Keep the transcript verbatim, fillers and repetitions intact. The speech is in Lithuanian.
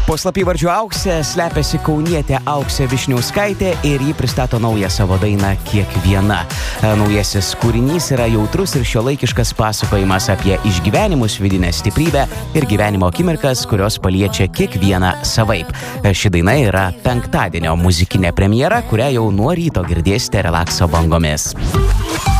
Po slapyvardžiu Auksė slepiasi kaunietė Auksė Višniauskaitė ir ji pristato naują savo dainą Kiekviena. Naujasis kūrinys yra jautrus ir šiuolaikiškas pasakojimas apie išgyvenimus, vidinę stiprybę ir gyvenimo akimirkas, kurios paliečia kiekvieną savaip. Ši daina yra penktadienio muzikinė premjera, kurią jau nuo ryto girdėsite relakso bangomis.